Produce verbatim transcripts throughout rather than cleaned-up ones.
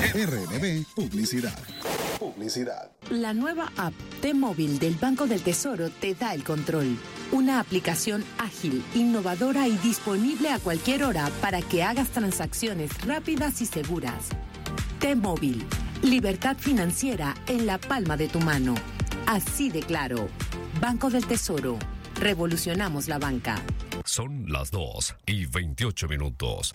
R N B Publicidad. Publicidad. La nueva app T-Móvil del Banco del Tesoro te da el control. Una aplicación ágil, innovadora y disponible a cualquier hora para que hagas transacciones rápidas y seguras. T-Móvil. Libertad financiera en la palma de tu mano. Así de claro. Banco del Tesoro. Revolucionamos la banca. Son las dos y veintiocho minutos.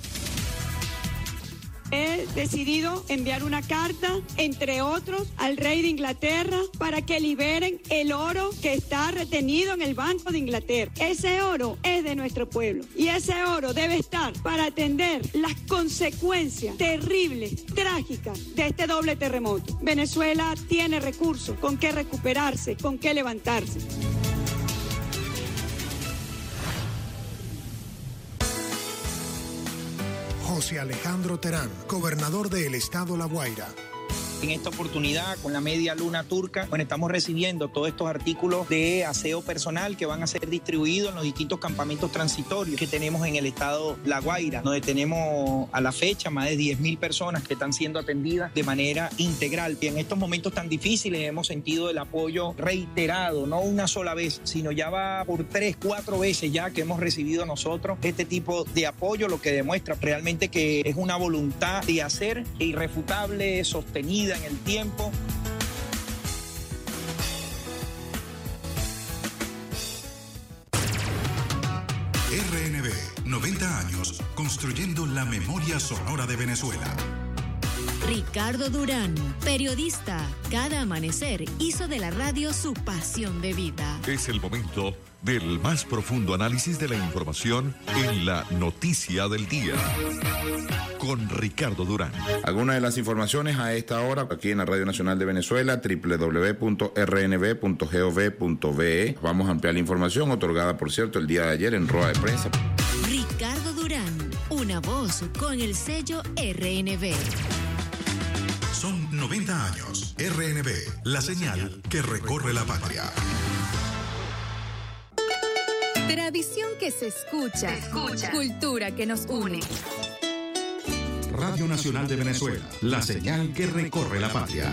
He decidido enviar una carta, entre otros, al rey de Inglaterra para que liberen el oro que está retenido en el Banco de Inglaterra. Ese oro es de nuestro pueblo y ese oro debe estar para atender las consecuencias terribles, trágicas de este doble terremoto. Venezuela tiene recursos con qué recuperarse, con qué levantarse. José Alejandro Terán, gobernador del estado La Guaira. En esta oportunidad, con la media luna turca, bueno, estamos recibiendo todos estos artículos de aseo personal que van a ser distribuidos en los distintos campamentos transitorios que tenemos en el estado La Guaira, donde tenemos a la fecha más de diez mil personas que están siendo atendidas de manera integral. Y en estos momentos tan difíciles hemos sentido el apoyo reiterado, no una sola vez, sino ya va por tres, cuatro veces ya que hemos recibido nosotros este tipo de apoyo, lo que demuestra realmente que es una voluntad de hacer irrefutable, sostenida en el tiempo. R N B, noventa años construyendo la memoria sonora de Venezuela. Ricardo Durán, periodista, cada amanecer hizo de la radio su pasión de vida. Es el momento del más profundo análisis de la información en la noticia del día. Con Ricardo Durán. Algunas de las informaciones a esta hora aquí en la Radio Nacional de Venezuela, doble u doble u doble u punto r n b punto gov punto b e. Vamos a ampliar la información otorgada, por cierto, el día de ayer en rueda de prensa. Ricardo Durán, una voz con el sello R N B. Son noventa años. R N B, la señal que recorre la patria. Tradición que se escucha, se escucha. Cultura que nos une. Radio Nacional de Venezuela, la señal que recorre la patria.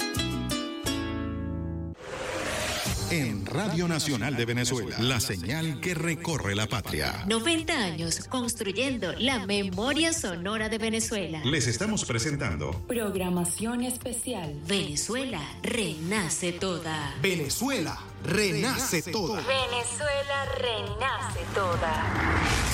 En Radio Nacional de Venezuela, la señal que recorre la patria. noventa años construyendo la memoria sonora de Venezuela. Les estamos presentando Programación especial. Venezuela renace toda. Venezuela renace toda. Venezuela renace toda.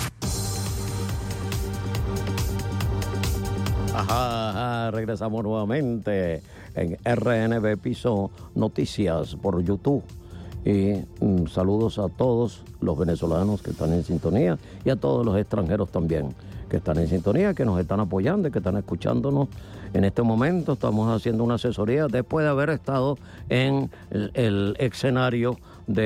Ajá, ajá, regresamos nuevamente en R N B Piso Noticias por YouTube. Y mm, saludos a todos los venezolanos que están en sintonía y a todos los extranjeros también que están en sintonía, que nos están apoyando y que están escuchándonos. En este momento estamos haciendo una asesoría después de haber estado en el, el escenario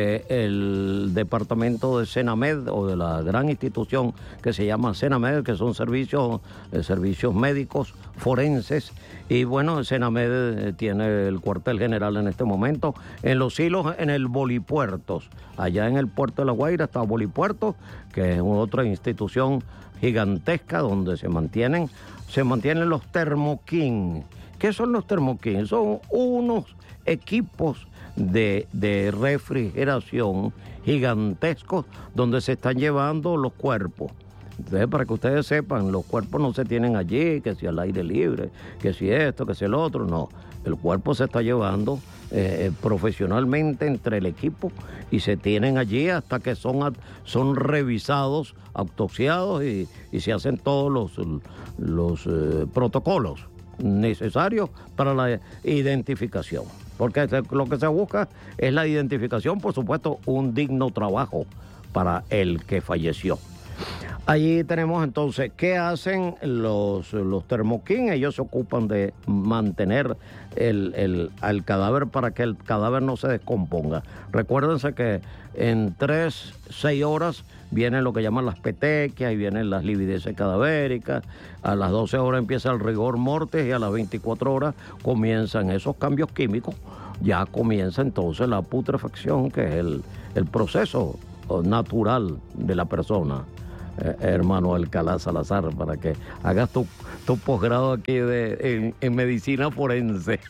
del departamento de Senamed o de la gran institución que se llama Senamed, que son servicios, eh, servicios médicos forenses. Y bueno, Senamed eh, tiene el cuartel general en este momento en Los Hilos, en el Bolipuertos. Allá en el puerto de La Guaira está Bolipuertos, que es otra institución gigantesca donde se mantienen, se mantienen los termoquín. ¿Qué son los termoquín? Son unos equipos de, de refrigeración gigantescos donde se están llevando los cuerpos. Entonces, para que ustedes sepan, los cuerpos no se tienen allí, que si al aire libre, que si esto, que si el otro, no. El cuerpo se está llevando eh, profesionalmente entre el equipo y se tienen allí hasta que son, son revisados, autopsiados y, y se hacen todos los, los eh, protocolos necesarios para la identificación. Porque lo que se busca es la identificación, por supuesto, un digno trabajo para el que falleció. Allí tenemos entonces, ¿qué hacen los, los termoquín? Ellos se ocupan de mantener el, el, el cadáver para que el cadáver no se descomponga. Recuérdense que en tres, seis horas vienen lo que llaman las petequias y vienen las livideces cadavéricas. A las doce horas empieza el rigor mortis y a las veinticuatro horas comienzan esos cambios químicos. Ya comienza entonces la putrefacción, que es el, el proceso natural de la persona. eh, hermano Alcalá Salazar, para que hagas tu, tu posgrado aquí de, en, en medicina forense.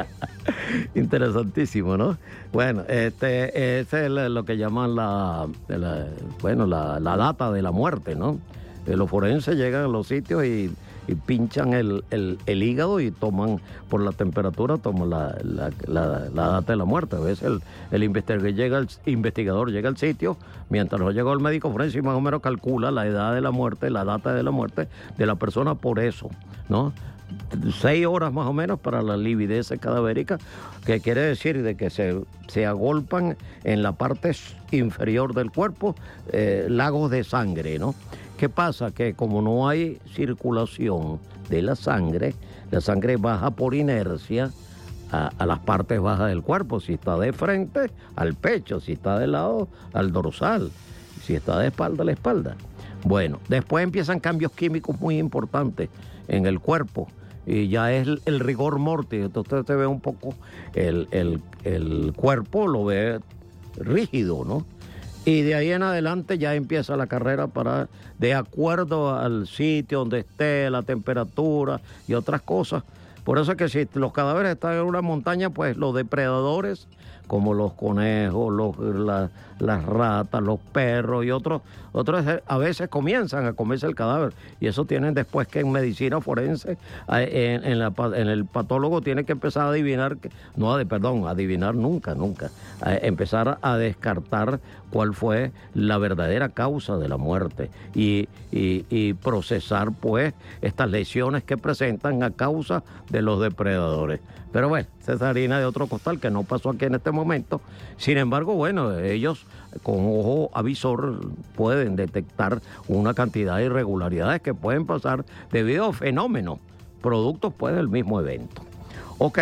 Interesantísimo, ¿no? Bueno, este, este es lo que llaman la, la bueno, la, la data de la muerte, ¿no? Los forenses llegan a los sitios y, y pinchan el, el, el hígado y toman, por la temperatura, toman la, la, la, la data de la muerte. A veces el, el investigador, llega al, investigador llega al sitio, mientras no llega el médico forense y más o menos calcula la edad de la muerte, la data de la muerte de la persona por eso, ¿no? Seis horas más o menos para la lividez cadavérica, que quiere decir de que se, se agolpan en la parte inferior del cuerpo eh, lagos de sangre, ¿no? ¿Qué pasa? Que como no hay circulación de la sangre, la sangre baja por inercia a, a las partes bajas del cuerpo. Si está de frente, al pecho; si está de lado, al dorsal; si está de espalda, a la espalda. Bueno, después empiezan cambios químicos muy importantes en el cuerpo y ya es el, el rigor mortis. Entonces usted ve un poco el, el, el cuerpo, lo ve rígido, ¿no? Y de ahí en adelante ya empieza la carrera para, de acuerdo al sitio donde esté, la temperatura y otras cosas. Por eso es que si los cadáveres están en una montaña, pues los depredadores, como los conejos, los, la, las ratas, los perros y otros, otros a veces comienzan a comerse el cadáver. Y eso tienen después que en medicina forense, en, en, la, en el patólogo tiene que empezar a adivinar, no, perdón, adivinar nunca, nunca, a empezar a descartar cuál fue la verdadera causa de la muerte y, y, y procesar pues estas lesiones que presentan a causa de los depredadores. Pero bueno, esa es harina de otro costal que no pasó aquí en este momento. Sin embargo, bueno, ellos con ojo avisor pueden detectar una cantidad de irregularidades que pueden pasar debido a fenómenos, productos pues del mismo evento. Ok,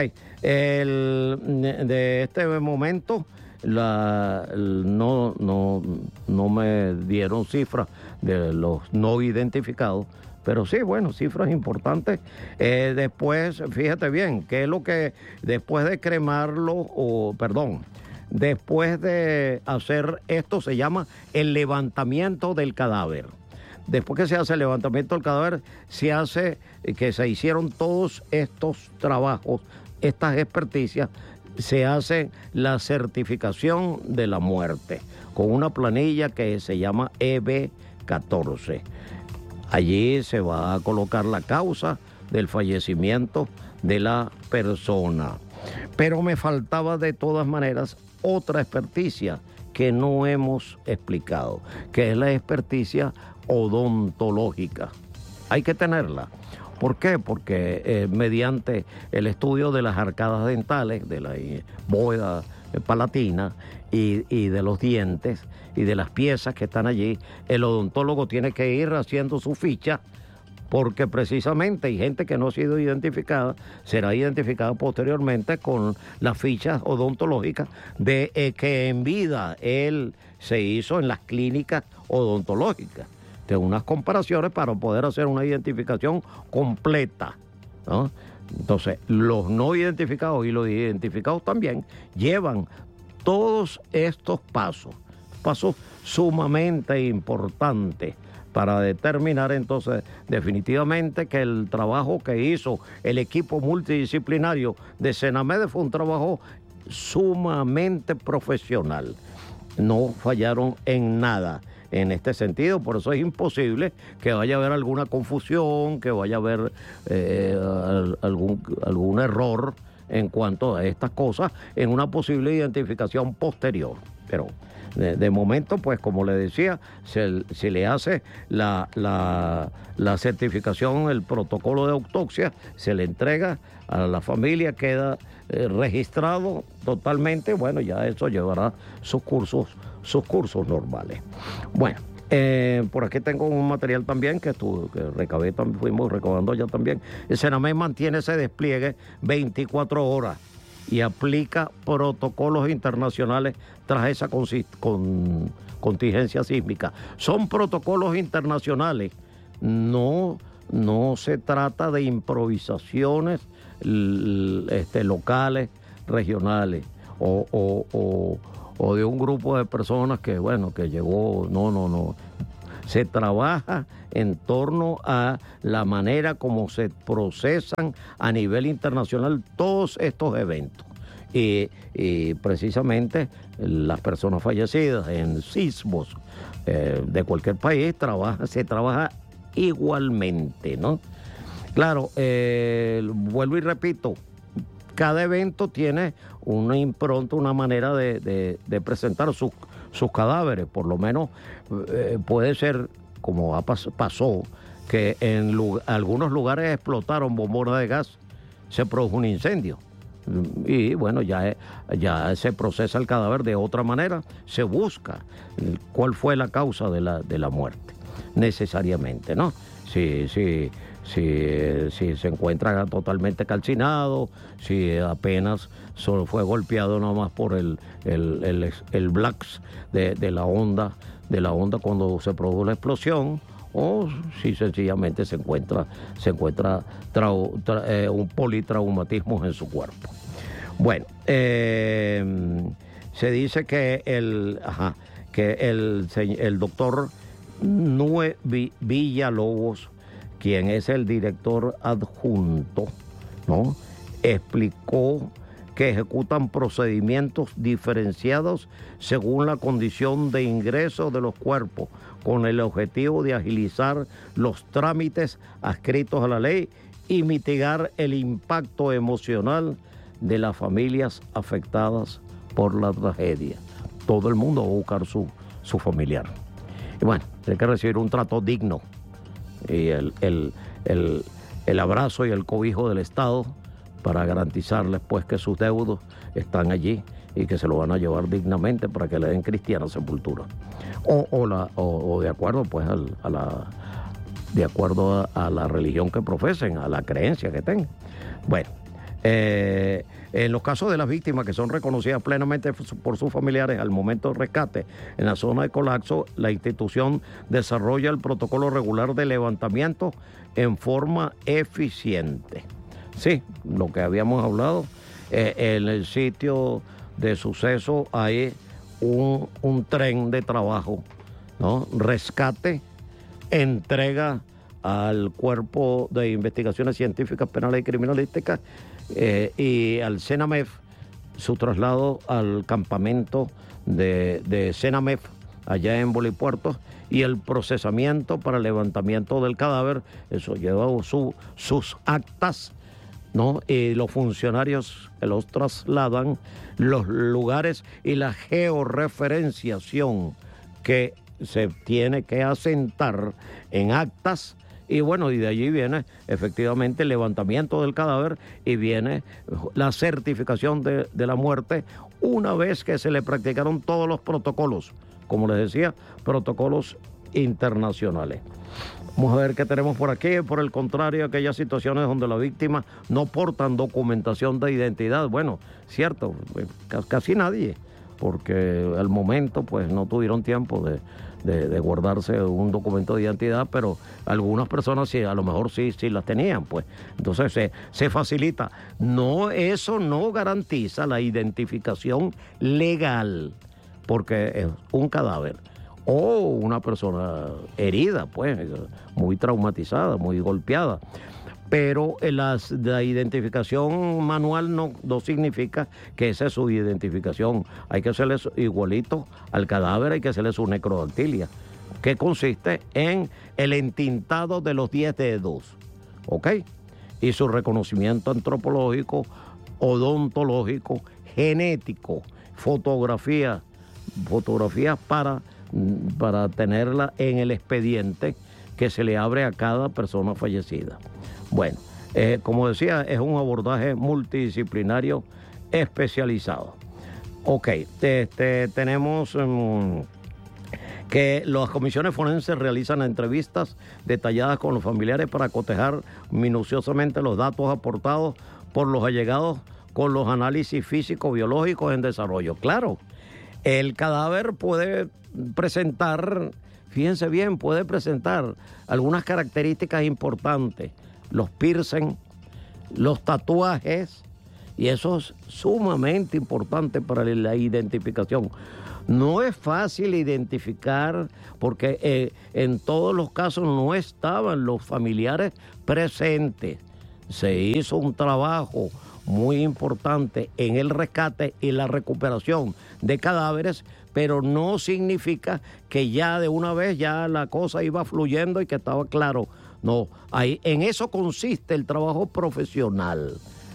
el, de este momento la, no, no, no me dieron cifras de los no identificados, pero sí, bueno, cifras importantes. Eh, después, fíjate bien, ¿qué es lo que después de cremarlo, o perdón, después de hacer esto se llama el levantamiento del cadáver? Después que se hace el levantamiento del cadáver, se hace que se hicieron todos estos trabajos, estas experticias, se hace la certificación de la muerte con una planilla que se llama E B catorce. Allí se va a colocar la causa del fallecimiento de la persona. Pero me faltaba de todas maneras otra experticia que no hemos explicado, que es la experticia odontológica. Hay que tenerla. ¿Por qué? Porque eh, mediante el estudio de las arcadas dentales, de la eh, bóveda eh, palatina y, y de los dientes y de las piezas que están allí, el odontólogo tiene que ir haciendo su ficha, porque precisamente hay gente que no ha sido identificada, será identificada posteriormente con las fichas odontológicas de eh, que en vida él se hizo en las clínicas odontológicas, de unas comparaciones para poder hacer una identificación completa, ¿no? Entonces, los no identificados y los identificados también llevan todos estos pasos, pasos sumamente importantes para determinar entonces definitivamente que el trabajo que hizo el equipo multidisciplinario de Senamede fue un trabajo sumamente profesional. No fallaron en nada en este sentido, por eso es imposible que vaya a haber alguna confusión, que vaya a haber eh, algún, algún error en cuanto a estas cosas en una posible identificación posterior. Pero de, de momento, pues como le decía, se, se le hace la, la, la certificación, el protocolo de autopsia, se le entrega a la familia, queda eh, registrado totalmente. Bueno, ya eso llevará sus cursos, sus cursos normales. Bueno, eh, por aquí tengo un material también que, tu, que recabé, también fuimos recabando ya también. El Senamé mantiene ese despliegue veinticuatro horas y aplica protocolos internacionales tras esa con, con, contingencia sísmica. Son protocolos internacionales, no, no se trata de improvisaciones este, locales, regionales, o, o, o, o de un grupo de personas que, bueno, que llegó, no, no, no. Se trabaja en torno a la manera como se procesan a nivel internacional todos estos eventos. Y, y precisamente las personas fallecidas en sismos eh, de cualquier país trabaja, se trabaja igualmente, ¿no? Claro, eh, vuelvo y repito, cada evento tiene una impronta, una manera de, de, de presentar sus, sus cadáveres. Por lo menos eh, puede ser, como ha pas, pasó, que en lu- algunos lugares explotaron bombonas de gas, se produjo un incendio. Y bueno, ya, ya se procesa el cadáver de otra manera, se busca cuál fue la causa de la, de la muerte, necesariamente, ¿no? Si, si, si, si se encuentra totalmente calcinado, si apenas solo fue golpeado nomás por el, el, el, el blacks de, de la onda, de la onda cuando se produjo la explosión, o si sencillamente se encuentra, se encuentra trau, tra, eh, un politraumatismo en su cuerpo. Bueno, eh, se dice que el, ajá, que el, el doctor Nue Villalobos, quien es el director adjunto, ¿no?, explicó que ejecutan procedimientos diferenciados según la condición de ingreso de los cuerpos, con el objetivo de agilizar los trámites adscritos a la ley y mitigar el impacto emocional de las familias afectadas por la tragedia. Todo el mundo va a buscar su, su familiar. Y bueno, tiene que recibir un trato digno y el, el, el, el abrazo y el cobijo del Estado para garantizarles pues que sus deudos están allí y que se lo van a llevar dignamente para que le den cristiana sepultura. O, o, la, o, o de acuerdo pues al, a la de acuerdo a, a la religión que profesen, a la creencia que tengan. Bueno, eh, en los casos de las víctimas que son reconocidas plenamente por sus familiares al momento del rescate en la zona de colapso, la institución desarrolla el protocolo regular de levantamiento en forma eficiente. Sí, lo que habíamos hablado, eh, en el sitio de suceso hay un, un tren de trabajo, ¿no? Rescate, entrega al Cuerpo de Investigaciones Científicas, Penales y Criminalísticas eh, y al CENAMEF, su traslado al campamento de, de CENAMEF allá en Bolipuertos, y el procesamiento para el levantamiento del cadáver. Eso lleva su, sus actas, ¿no? Y los funcionarios que los trasladan, los lugares y la georreferenciación que se tiene que asentar en actas. Y bueno, y de allí viene efectivamente el levantamiento del cadáver y viene la certificación de, de la muerte una vez que se le practicaron todos los protocolos, como les decía, protocolos internacionales. Vamos a ver qué tenemos por aquí. Por el contrario, aquellas situaciones donde las víctimas no portan documentación de identidad. Bueno, cierto, casi nadie, porque al momento pues no tuvieron tiempo de, de, de guardarse un documento de identidad, pero algunas personas sí, a lo mejor sí, sí las tenían, pues. Entonces se, se facilita. No, eso no garantiza la identificación legal, porque es un cadáver o una persona herida, pues, muy traumatizada, muy golpeada. Pero las, la identificación manual no, no significa que esa es su identificación. Hay que hacerle igualito al cadáver, hay que hacerle su necrodactilia, que consiste en el entintado de los diez dedos, ¿ok? Y su reconocimiento antropológico, odontológico, genético, fotografía, fotografías para, para tenerla en el expediente que se le abre a cada persona fallecida. Bueno, eh, como decía, es un abordaje multidisciplinario especializado. Ok, este, tenemos um, que las comisiones forenses realizan entrevistas detalladas con los familiares para cotejar minuciosamente los datos aportados por los allegados con los análisis físico-biológicos en desarrollo. Claro, el cadáver puede presentar, fíjense bien, puede presentar algunas características importantes. Los piercing, los tatuajes Y eso es sumamente importante para la identificación. No es fácil identificar porque eh, en todos los casos no estaban los familiares presentes. Se hizo un trabajo muy importante en el rescate y la recuperación de cadáveres, pero no significa que ya de una vez ya la cosa iba fluyendo y que estaba claro. No, ahí, en eso consiste el trabajo profesional.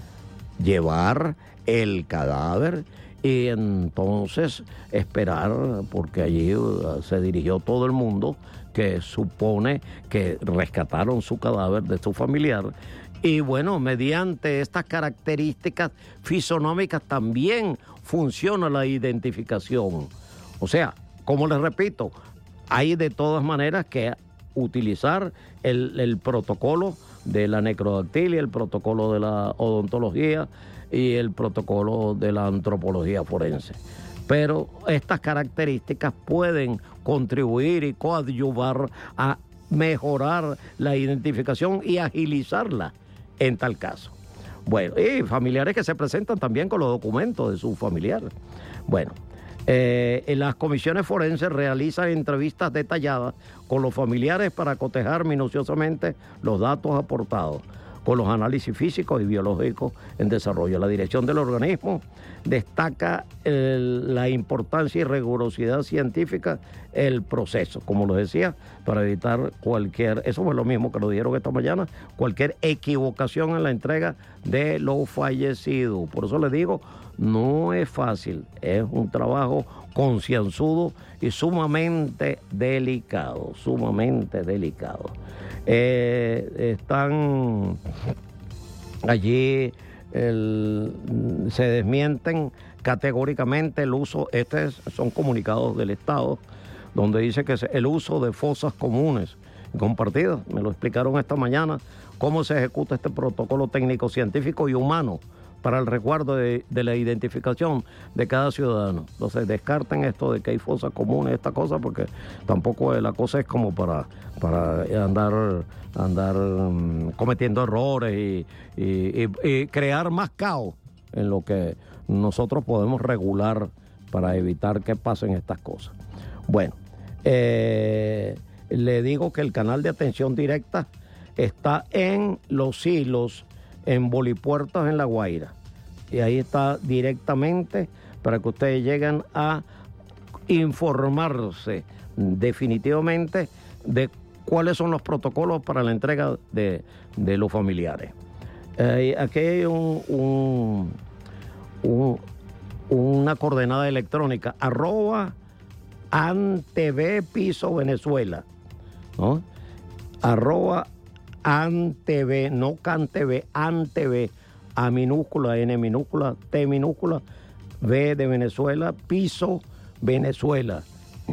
Llevar el cadáver y entonces esperar, porque allí uh, se dirigió todo el mundo que supone que rescataron su cadáver de su familiar. Y bueno, mediante estas características fisonómicas también funciona la identificación. O sea, como les repito, hay de todas maneras que utilizar el, el protocolo de la necrodactilia, el protocolo de la odontología y el protocolo de la antropología forense. Pero estas características pueden contribuir y coadyuvar a mejorar la identificación y agilizarla en tal caso. Bueno, y familiares que se presentan también con los documentos de su familiar. Bueno, eh, en las comisiones forenses realizan entrevistas detalladas con los familiares para cotejar minuciosamente los datos aportados, con los análisis físicos y biológicos en desarrollo. La dirección del organismo destaca el, la importancia y rigurosidad científica el proceso, como lo decía, para evitar cualquier, eso fue lo mismo que lo dijeron esta mañana, cualquier equivocación en la entrega de los fallecidos. Por eso les digo, no es fácil, es un trabajo concienzudo y sumamente delicado, sumamente delicado. Eh, están allí, el, se desmienten categóricamente el uso, estos son comunicados del Estado, donde dice que el uso de fosas comunes compartidas, me lo explicaron esta mañana, cómo se ejecuta este protocolo técnico, científico y humano para el resguardo de, de la identificación de cada ciudadano. Entonces descarten esto de que hay fosas comunes, esta cosa, porque tampoco la cosa es como para, para andar, andar um, cometiendo errores y, y, y, y crear más caos en lo que nosotros podemos regular para evitar que pasen estas cosas. Bueno, eh, le digo que el canal de atención directa está en Los Silos, en Bolipuertos, en La Guaira. Y ahí está directamente para que ustedes lleguen a informarse definitivamente de cuáles son los protocolos para la entrega de, de los familiares. Eh, aquí hay un, un, un, una coordenada electrónica, arroba antv piso Venezuela, ¿no? Arroba antv, no cantv, antv, A minúscula, N minúscula, T minúscula, V de Venezuela, piso Venezuela.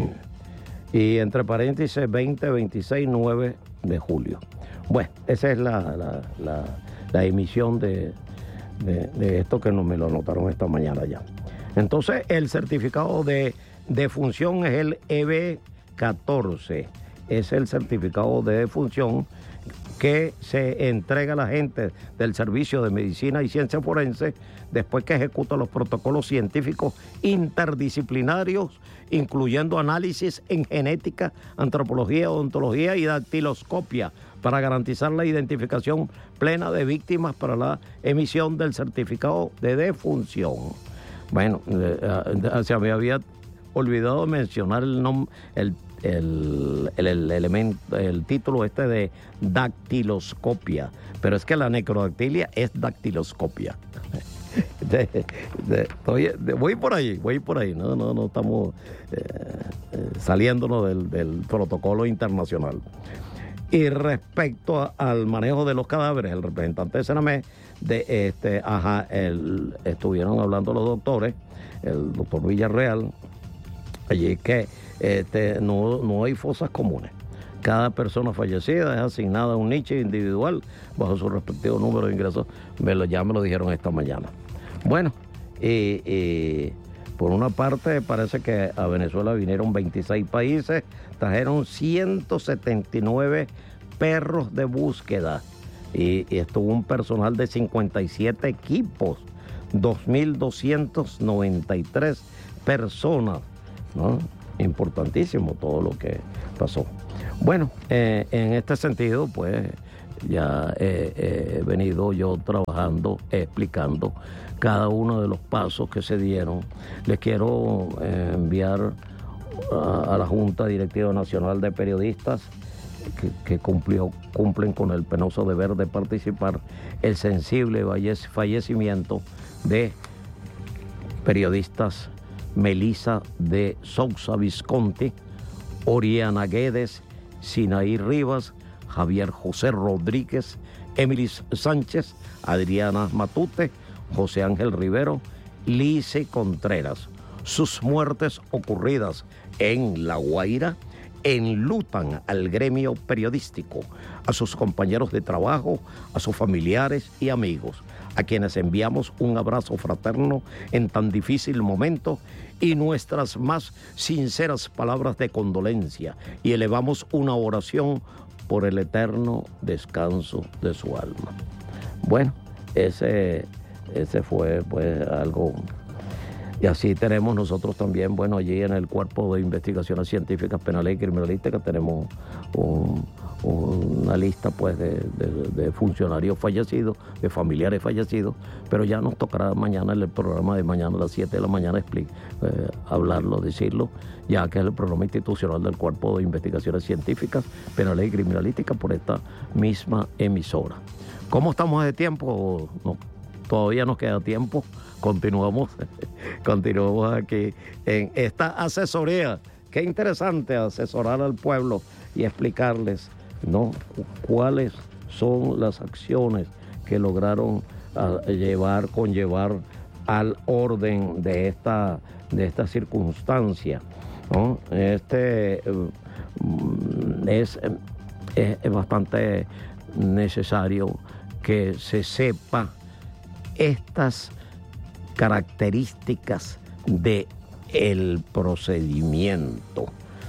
Y entre paréntesis veinte, veintiséis, nueve de julio. Bueno, esa es la, la, la, la emisión de, de, de esto que no me lo anotaron esta mañana ya. Entonces, el certificado de defunción es el E B catorce. Es el certificado de defunción que se entrega a la gente del Servicio de Medicina y Ciencia Forense después que ejecuta los protocolos científicos interdisciplinarios, incluyendo análisis en genética, antropología, odontología y dactiloscopia, para garantizar la identificación plena de víctimas para la emisión del certificado de defunción. Bueno, eh, se me había olvidado mencionar el nombre, el El, el, el elemento, el título este de dactiloscopia, pero es que la necrodactilia es dactiloscopia. de, de, estoy, de, voy por ahí, voy por ahí, no, no, no estamos eh, eh, saliéndonos del, del protocolo internacional. Y respecto a, al manejo de los cadáveres, el representante de Sename, de este, ajá, el, estuvieron hablando los doctores, el doctor Villarreal, allí que Este, no, no hay fosas comunes. Cada persona fallecida es asignada a un nicho individual bajo su respectivo número de ingresos. Me lo, ya me lo dijeron esta mañana. Bueno, y, y por una parte parece que a Venezuela vinieron veintiséis países, trajeron ciento setenta y nueve perros de búsqueda. y, y estuvo un personal de cincuenta y siete equipos, dos mil doscientas noventa y tres personas, ¿no? Importantísimo todo lo que pasó. Bueno, eh, en este sentido, pues ya eh, he venido yo trabajando, explicando cada uno de los pasos que se dieron. Les quiero eh, enviar a, a la Junta Directiva Nacional de Periodistas que, que cumplió, cumplen con el penoso deber de participar el sensible fallecimiento de periodistas Melissa de Sousa Visconti, Oriana Guedes, Sinaí Rivas, Javier José Rodríguez, Emilis Sánchez, Adriana Matute, José Ángel Rivero, Lice Contreras. Sus muertes ocurridas en La Guaira enlutan al gremio periodístico, a sus compañeros de trabajo, a sus familiares y amigos, a quienes enviamos un abrazo fraterno en tan difícil momento y nuestras más sinceras palabras de condolencia, y elevamos una oración por el eterno descanso de su alma. Bueno, ese, ese fue pues algo. Y así tenemos nosotros también, bueno, allí en el Cuerpo de Investigaciones Científicas, Penales y Criminalísticas tenemos un, una lista pues de, de, de funcionarios fallecidos, de familiares fallecidos, pero ya nos tocará mañana en el programa de mañana a las siete de la mañana explicar, eh, hablarlo, decirlo, ya que es el programa institucional del Cuerpo de Investigaciones Científicas, Penales y Criminalísticas por esta misma emisora. ¿Cómo estamos de tiempo? No, todavía nos queda tiempo. Continuamos, continuamos aquí en esta asesoría. Qué interesante asesorar al pueblo y explicarles, ¿no?, cuáles son las acciones que lograron uh, llevar, conllevar al orden de esta, de esta circunstancia, ¿no? Este uh, es, es, es bastante necesario que se sepa estas características de el procedimiento.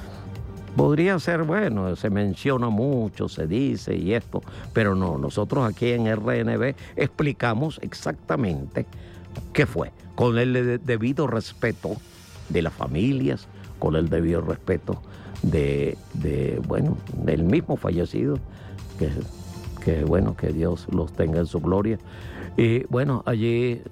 Podría ser, bueno, se menciona mucho, se dice y esto, pero no, nosotros aquí en R N B explicamos exactamente qué fue, con el de- debido respeto de las familias, con el debido respeto de, de bueno, del mismo fallecido, que, que bueno, que Dios los tenga en su gloria. Y bueno, allí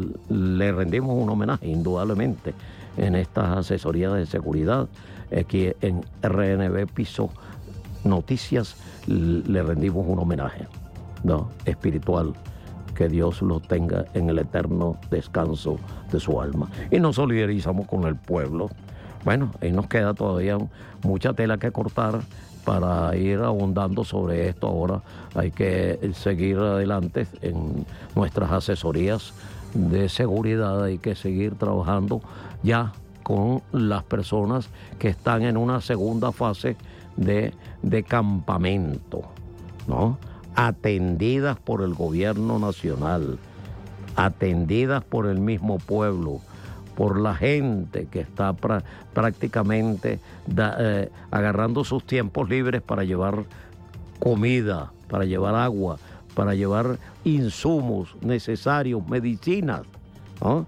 le rendimos un homenaje, indudablemente, en estas asesorías de seguridad. Aquí en R N B Piso Noticias le rendimos un homenaje, ¿no?, espiritual. Que Dios los tenga en el eterno descanso de su alma. Y nos solidarizamos con el pueblo. Bueno, ahí nos queda todavía mucha tela que cortar para ir abundando sobre esto. Ahora hay que seguir adelante en nuestras asesorías de seguridad, hay que seguir trabajando ya con las personas que están en una segunda fase de, de campamento, ¿no?, atendidas por el gobierno nacional, atendidas por el mismo pueblo, por la gente que está pra- prácticamente da, eh, agarrando sus tiempos libres para llevar comida, para llevar agua, para llevar insumos necesarios, medicinas, ¿no?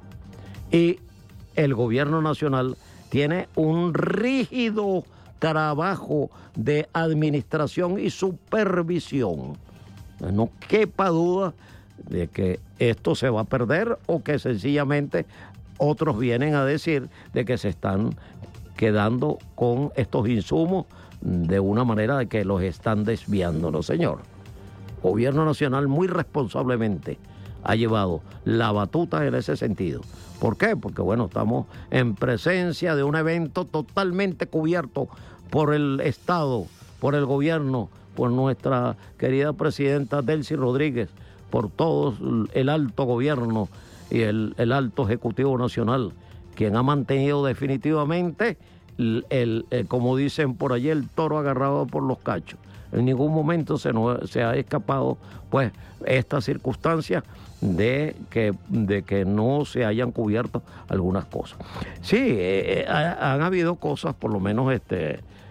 Y el gobierno nacional tiene un rígido trabajo de administración y supervisión. No quepa duda de que esto se va a perder o que sencillamente otros vienen a decir de que se están quedando con estos insumos de una manera de que los están desviando. No, señor. Gobierno Nacional muy responsablemente ha llevado la batuta en ese sentido. ¿Por qué? Porque, bueno, estamos en presencia de un evento totalmente cubierto por el Estado, por el gobierno, por nuestra querida presidenta Delcy Rodríguez, por todo el alto gobierno y el, el alto Ejecutivo Nacional, quien ha mantenido definitivamente, el, el, el, como dicen por allí, el toro agarrado por los cachos. En ningún momento se, nos, se ha escapado pues esta circunstancia de que, de que no se hayan cubierto algunas cosas. Sí, eh, ha, han habido cosas, por lo menos este,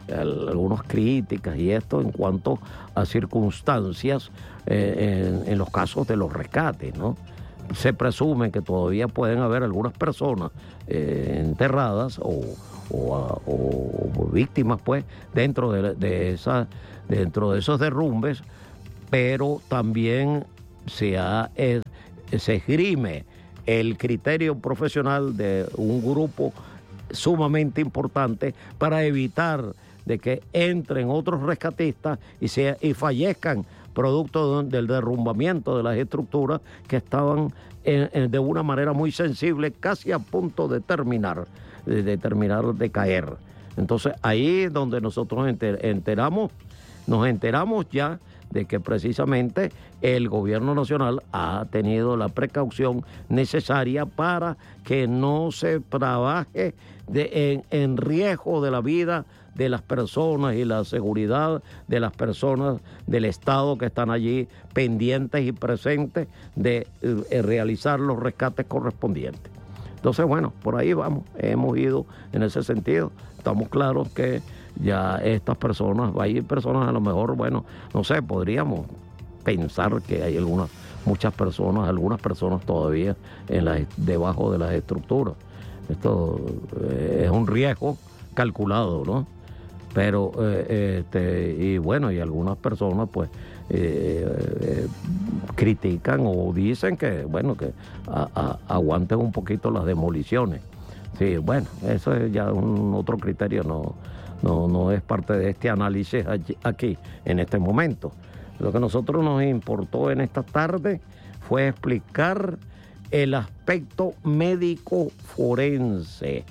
al, algunas críticas y esto en cuanto a circunstancias eh, en, en los casos de los rescates, ¿no? Se presume que todavía pueden haber algunas personas eh, enterradas o, o, a, o, o víctimas, pues, dentro de, de, esa, dentro de esos derrumbes, pero también se, ha, eh, se esgrime el criterio profesional de un grupo sumamente importante para evitar de que entren otros rescatistas y, sea, y fallezcan producto de, del derrumbamiento de las estructuras que estaban en, en, de una manera muy sensible, casi a punto de terminar, de, de terminar de caer. Entonces ahí es donde nosotros enter, enteramos, nos enteramos ya de que precisamente el gobierno nacional ha tenido la precaución necesaria para que no se trabaje de, en, en riesgo de la vida de las personas y la seguridad de las personas del Estado que están allí pendientes y presentes de eh, realizar los rescates correspondientes. Entonces, bueno, por ahí vamos, hemos ido en ese sentido. Estamos claros que ya estas personas, hay personas a lo mejor, bueno, no sé, podríamos pensar que hay algunas, muchas personas, algunas personas todavía en la, debajo de las estructuras. Esto eh, es un riesgo calculado, ¿no? Pero, eh, este, y bueno, y algunas personas pues eh, eh, critican o dicen que, bueno, que a, a, aguanten un poquito las demoliciones. Sí, bueno, eso es ya un otro criterio, no, no, no es parte de este análisis allí, aquí, en este momento. Lo que a nosotros nos importó en esta tarde fue explicar el aspecto médico forense,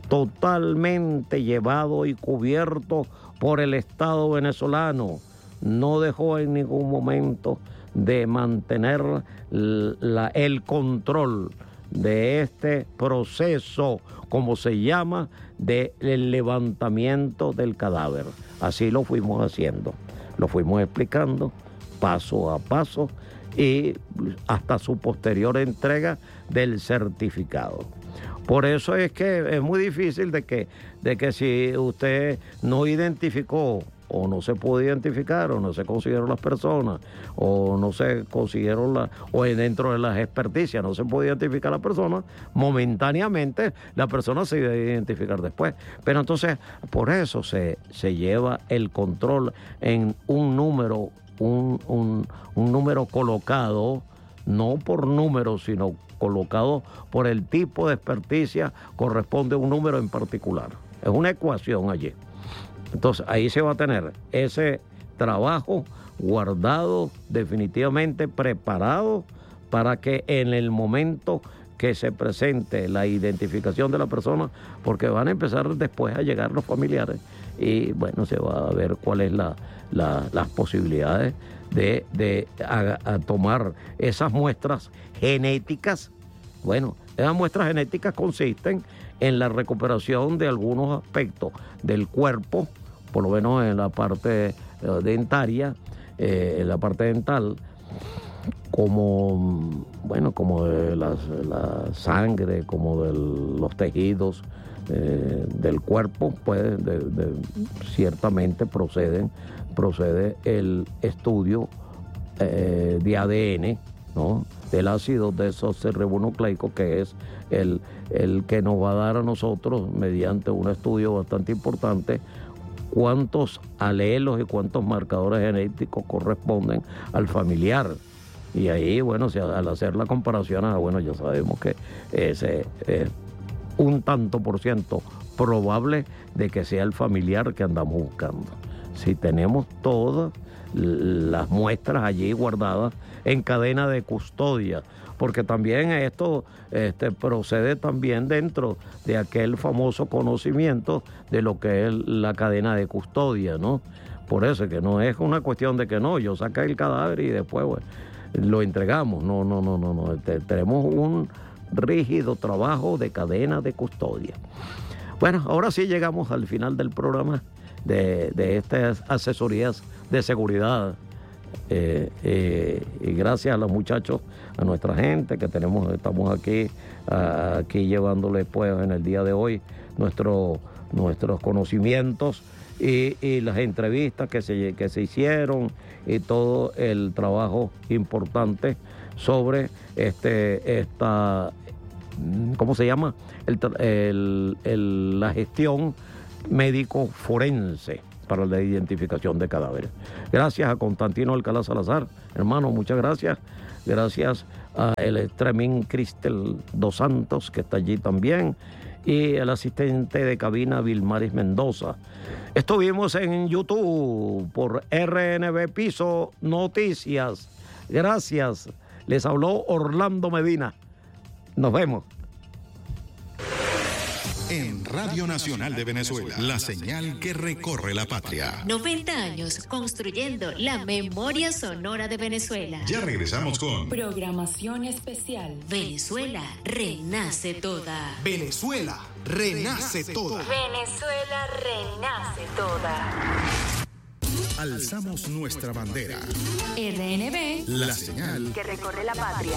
totalmente llevado y cubierto por el Estado venezolano. No dejó en ningún momento de mantener la, el control de este proceso, como se llama, del levantamiento del cadáver. Así lo fuimos haciendo, lo fuimos explicando paso a paso y hasta su posterior entrega del certificado. Por eso es que es muy difícil de que, de que si usted no identificó o no se pudo identificar o no se consiguieron las personas o no se consiguieron la, o dentro de las experticias no se puede identificar la persona, momentáneamente la persona se iba a identificar después. Pero entonces por eso se, se lleva el control en un número, un, un, un número colocado, no por número, sino colocado por el tipo de experticia, corresponde a un número en particular. Es una ecuación allí. Entonces ahí se va a tener ese trabajo guardado, definitivamente preparado, para que en el momento que se presente la identificación de la persona, porque van a empezar después a llegar los familiares y bueno, se va a ver cuál es la, la, las posibilidades de, de a, a tomar esas muestras genéticas. Bueno, esas muestras genéticas consisten en la recuperación de algunos aspectos del cuerpo, por lo menos en la parte eh, dentaria, eh, en la parte dental, como, bueno, como de las, la sangre, como de los tejidos eh, del cuerpo, pues de, de, ciertamente proceden, procede el estudio eh, de A D N, ¿no?, del ácido desoxirribonucleico, que es el, el que nos va a dar a nosotros, mediante un estudio bastante importante, cuántos alelos y cuántos marcadores genéticos corresponden al familiar. Y ahí, bueno, si al hacer la comparación, ah, bueno, ya sabemos que ese es un tanto por ciento probable de que sea el familiar que andamos buscando. Si tenemos todas las muestras allí guardadas en cadena de custodia, porque también esto este, procede también dentro de aquel famoso conocimiento de lo que es la cadena de custodia, ¿no? Por eso que no es una cuestión de que no, yo saqué el cadáver y después, bueno, lo entregamos. No, no, no, no, no. Tenemos un rígido trabajo de cadena de custodia. Bueno, ahora sí llegamos al final del programa de, de estas asesorías de seguridad. Eh, eh, y gracias a los muchachos, a nuestra gente que tenemos, estamos aquí, uh, aquí llevándoles pues en el día de hoy nuestro, nuestros conocimientos y, y las entrevistas que se, que se hicieron y todo el trabajo importante sobre este esta ¿cómo se llama? El, el, el, la gestión médico forense para la identificación de cadáveres. Gracias a Constantino Alcalá Salazar, hermano, muchas gracias. Gracias a el Estremín Cristel dos Santos, que está allí también, y el asistente de cabina Vilmaris Mendoza. Estuvimos en YouTube por R N B Piso Noticias. Gracias. Les habló Orlando Medina. Nos vemos. En Radio Nacional de Venezuela, la señal que recorre la patria. noventa años construyendo la memoria sonora de Venezuela. Ya regresamos con programación especial. Venezuela renace toda. Venezuela renace toda. Venezuela renace toda. Alzamos nuestra bandera. R N B, la señal que recorre la patria.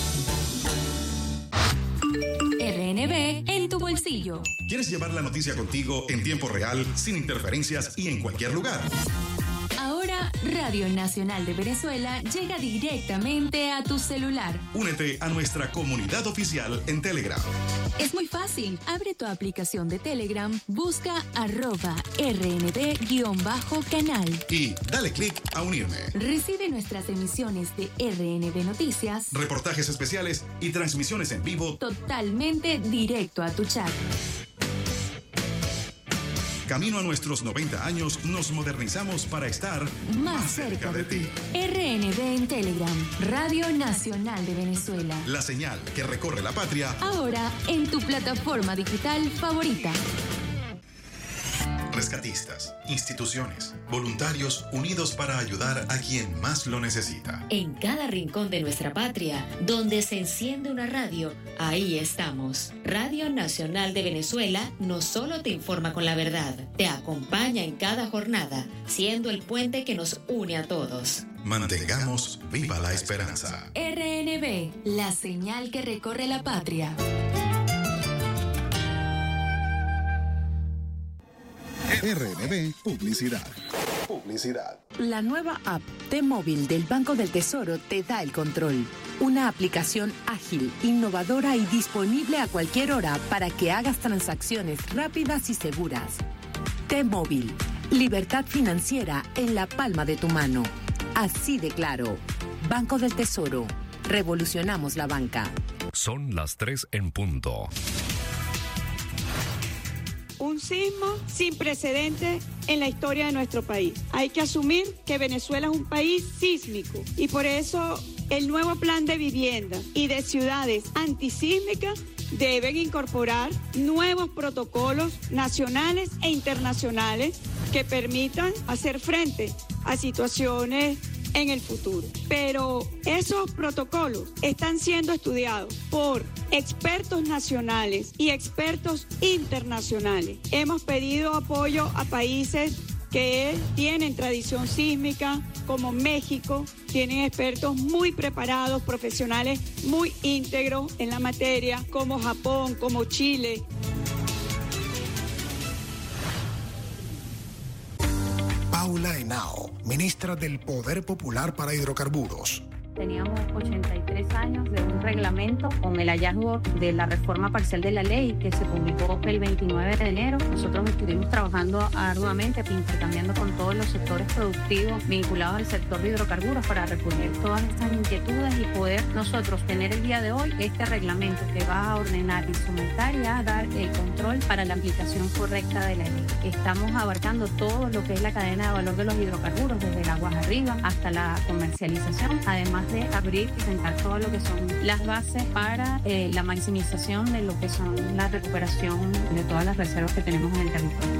R N B en tu bolsillo. ¿Quieres llevar la noticia contigo en tiempo real, sin interferencias y en cualquier lugar? Ahora, Radio Nacional de Venezuela llega directamente a tu celular. Únete a nuestra comunidad oficial en Telegram. Es muy fácil. Abre tu aplicación de Telegram, busca arroba rnb-canal. Y dale clic a unirme. Recibe nuestras emisiones de R N B Noticias, reportajes especiales y transmisiones en vivo totalmente directo a tu chat. Camino a nuestros noventa años, nos modernizamos para estar más, más cerca, cerca de ti. R N B en Telegram, Radio Nacional de Venezuela. La señal que recorre la patria. Ahora en tu plataforma digital favorita. Rescatistas, instituciones, voluntarios unidos para ayudar a quien más lo necesita. En cada rincón de nuestra patria, donde se enciende una radio, ahí estamos. Radio Nacional de Venezuela no solo te informa con la verdad, te acompaña en cada jornada, siendo el puente que nos une a todos. Mantengamos viva la esperanza. R N B, la señal que recorre la patria. R N B Publicidad. Publicidad. La nueva app T-Móvil del Banco del Tesoro te da el control. Una aplicación ágil, innovadora y disponible a cualquier hora para que hagas transacciones rápidas y seguras. T-Móvil. Libertad financiera en la palma de tu mano. Así de claro. Banco del Tesoro. Revolucionamos la banca. Son las tres en punto. Un sismo sin precedentes en la historia de nuestro país. Hay que asumir que Venezuela es un país sísmico y por eso el nuevo plan de vivienda y de ciudades antisísmicas deben incorporar nuevos protocolos nacionales e internacionales que permitan hacer frente a situaciones en el futuro. Pero esos protocolos están siendo estudiados por expertos nacionales y expertos internacionales. Hemos pedido apoyo a países que tienen tradición sísmica, como México, tienen expertos muy preparados, profesionales muy íntegros en la materia, como Japón, como Chile. Paula Henao, ministra del Poder Popular para Hidrocarburos. Teníamos ochenta y tres años de un reglamento con el hallazgo de la reforma parcial de la ley que se publicó el veintinueve de enero. Nosotros estuvimos trabajando arduamente, intercambiando con todos los sectores productivos vinculados al sector de hidrocarburos para recoger todas estas inquietudes y poder nosotros tener el día de hoy este reglamento que va a ordenar, instrumentar y a dar el control para la aplicación correcta de la ley. Estamos abarcando todo lo que es la cadena de valor de los hidrocarburos, desde el aguas arriba hasta la comercialización, además de abrir y sentar todo lo que son las bases para eh, la maximización de lo que son la recuperación de todas las reservas que tenemos en el territorio.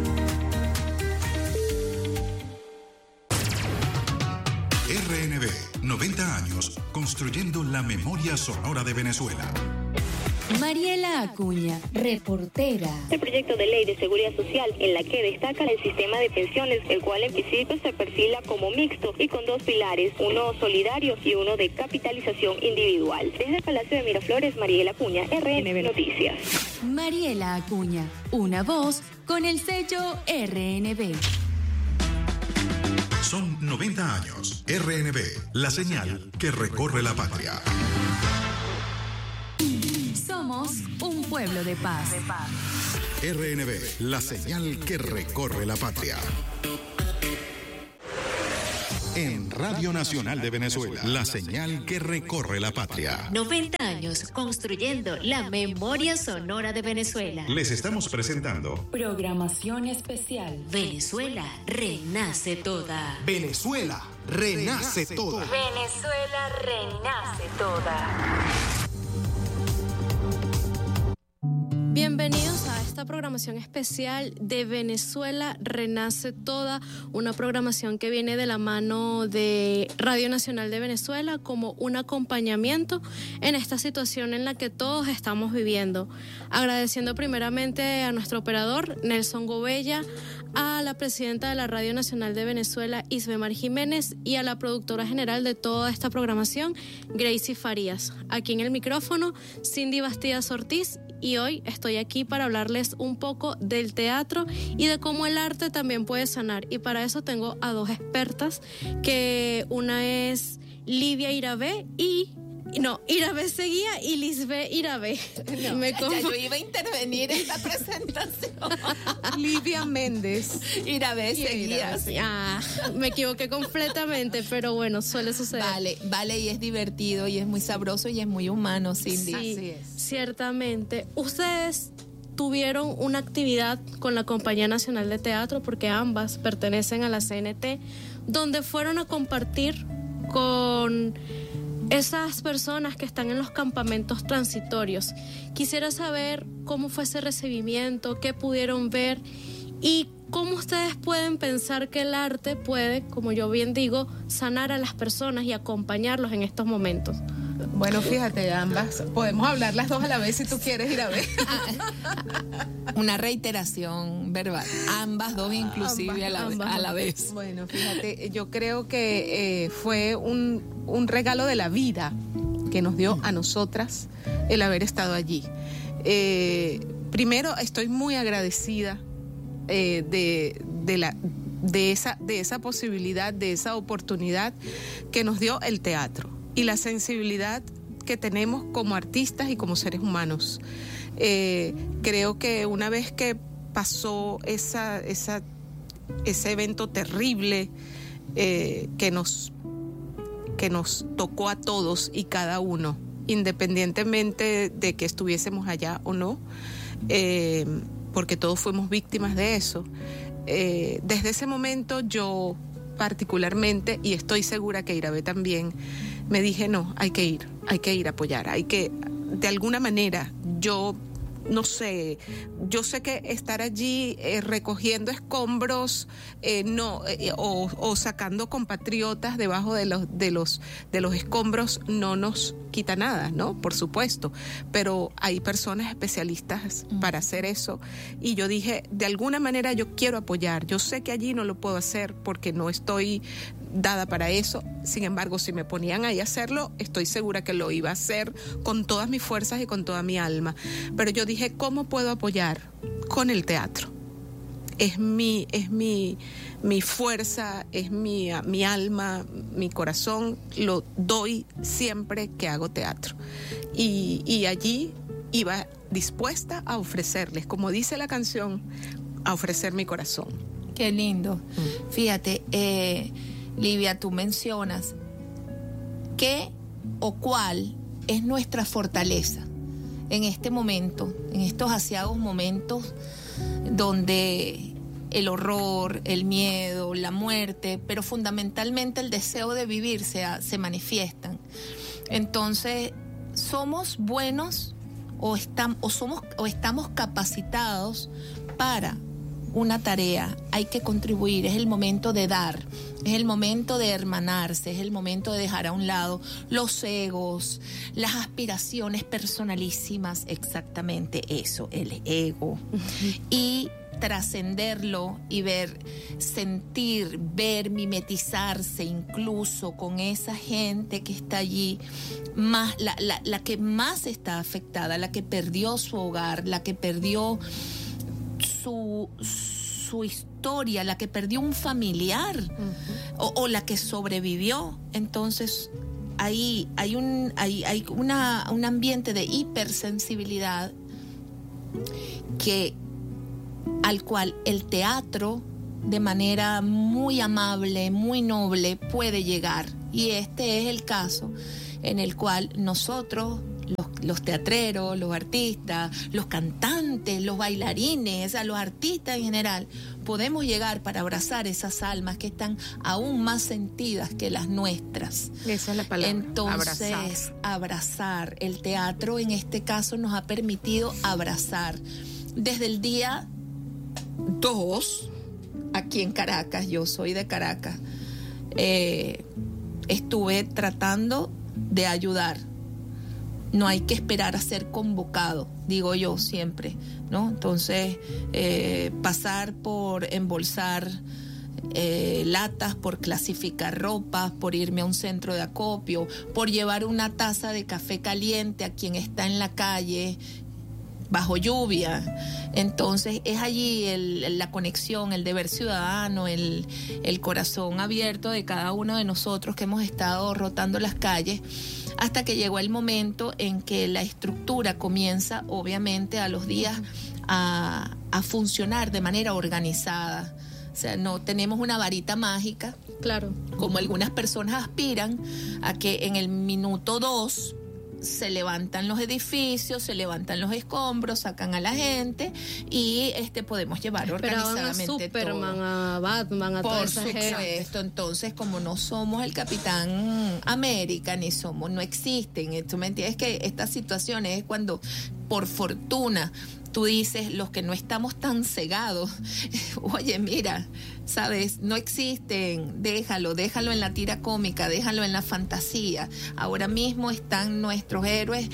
R N B, noventa años, construyendo la memoria sonora de Venezuela. Mariela Acuña, reportera. El proyecto de ley de seguridad social en la que destaca el sistema de pensiones, el cual en principio se perfila como mixto y con dos pilares, uno solidario y uno de capitalización individual. Desde el Palacio de Miraflores, Mariela Acuña, R N B Noticias. Mariela Acuña, una voz con el sello R N B. Son noventa años. R N B, la señal que recorre la patria. Somos un pueblo de paz. R N B, la señal que recorre la patria. En Radio Nacional de Venezuela, la señal que recorre la patria. noventa años construyendo la memoria sonora de Venezuela. Les estamos presentando Programación especial. Venezuela renace toda. Venezuela renace toda. Venezuela renace toda. Bienvenidos a esta programación especial de Venezuela Renace Toda, una programación que viene de la mano de Radio Nacional de Venezuela como un acompañamiento en esta situación en la que todos estamos viviendo. Agradeciendo primeramente a nuestro operador Nelson Gobella, a la presidenta de la Radio Nacional de Venezuela, Isbemar Jiménez, y a la productora general de toda esta programación, Gracie Farías. Aquí en el micrófono, Cindy Bastidas Ortiz, y hoy estoy aquí para hablarles un poco del teatro y de cómo el arte también puede sanar. Y para eso tengo a dos expertas, que una es Livia Irabé y... No, Irabé Seguía y Lisbeth Irabé. No, me ya, ya yo iba a intervenir en esta presentación. Livia Méndez. Irabé Seguía. Ah, me equivoqué completamente, pero bueno, suele suceder. Vale, vale, y es divertido y es muy sabroso y es muy humano, Cindy. Sí, Así es. Ciertamente. Ustedes tuvieron una actividad con la Compañía Nacional de Teatro, porque ambas pertenecen a la C N T, donde fueron a compartir con esas personas que están en los campamentos transitorios. Quisiera saber cómo fue ese recibimiento, qué pudieron ver y cómo ustedes pueden pensar que el arte puede, como yo bien digo, sanar a las personas y acompañarlos en estos momentos. Bueno, fíjate, ambas. Podemos hablar las dos a la vez si tú quieres ir a ver. Una reiteración verbal. Ambas dos inclusive ambas, a, la, ambas. a la vez. Bueno, fíjate, yo creo que eh, fue un, un regalo de la vida que nos dio a nosotras el haber estado allí. Eh, primero, estoy muy agradecida eh, de, de, la, de, esa, de esa posibilidad, de esa oportunidad que nos dio el teatro y la sensibilidad que tenemos como artistas y como seres humanos. Eh, creo que una vez que pasó esa, esa, ese evento terrible eh, que nos, que nos tocó a todos y cada uno, independientemente de que estuviésemos allá o no, eh, porque todos fuimos víctimas de eso, eh, desde ese momento yo particularmente, y estoy segura que Irabé también, me dije, no, hay que ir, hay que ir a apoyar, hay que, de alguna manera, yo no sé, yo sé que estar allí eh, recogiendo escombros eh, no eh, o, o sacando compatriotas debajo de los de los de los escombros no nos quita nada, ¿no? Por supuesto, pero hay personas especialistas mm. para hacer eso, y yo dije, de alguna manera yo quiero apoyar. Yo sé que allí no lo puedo hacer porque no estoy dada para eso. Sin embargo, si me ponían ahí a hacerlo, estoy segura que lo iba a hacer con todas mis fuerzas y con toda mi alma. Pero yo dije, ¿cómo puedo apoyar? Con el teatro. Es mi, es mi, mi fuerza, es mi, mi alma, mi corazón, lo doy siempre que hago teatro. Y, y allí iba dispuesta a ofrecerles, como dice la canción, a ofrecer mi corazón. Qué lindo. Mm. Fíjate, eh, Livia, tú mencionas qué o cuál es nuestra fortaleza en este momento, en estos asiagos momentos donde el horror, el miedo, la muerte, pero fundamentalmente el deseo de vivir se, se manifiestan. Entonces, ¿somos buenos o, estamos, o, somos, o estamos capacitados para una tarea? Hay que contribuir, es el momento de dar, es el momento de hermanarse, es el momento de dejar a un lado los egos, las aspiraciones personalísimas, exactamente eso, el ego, y trascenderlo y ver, sentir, ver, mimetizarse incluso con esa gente que está allí, más, la, la, la que más está afectada, la que perdió su hogar, la que perdió su, su historia, historia, la que perdió un familiar, uh-huh. o, o la que sobrevivió. Entonces ahí hay un, hay, hay una, un ambiente de hipersensibilidad que, al cual el teatro de manera muy amable, muy noble puede llegar. Y este es el caso en el cual nosotros, los, los teatreros, los artistas, los cantantes, los bailarines, o sea, los artistas en general, podemos llegar para abrazar esas almas que están aún más sentidas que las nuestras. Esa es la palabra. Entonces, abrazar. abrazar. El teatro en este caso nos ha permitido abrazar. Desde el día dos, aquí en Caracas, yo soy de Caracas, eh, estuve tratando de ayudar. No hay que esperar a ser convocado, digo yo siempre, ¿no? Entonces, eh, pasar por embolsar eh, latas, por clasificar ropas, por irme a un centro de acopio, por llevar una taza de café caliente a quien está en la calle bajo lluvia. Entonces es allí el, la conexión, el deber ciudadano, el, el corazón abierto de cada uno de nosotros que hemos estado rotando las calles, hasta que llegó el momento en que la estructura comienza, obviamente, a los días a, a funcionar de manera organizada. O sea, no tenemos una varita mágica, claro, como algunas personas aspiran a que en el minuto dos se levantan los edificios, se levantan los escombros, sacan a la gente y este podemos llevar organizadamente a Superman, todo. A Batman, a Por toda esa supuesto. gente. Entonces, como no somos el Capitán América, ni somos, no existen, ¿tú me entiendes? Que estas situaciones es cuando, por fortuna, tú dices, los que no estamos tan cegados, oye, mira, ¿sabes? No existen, déjalo, déjalo en la tira cómica, déjalo en la fantasía. Ahora mismo están nuestros héroes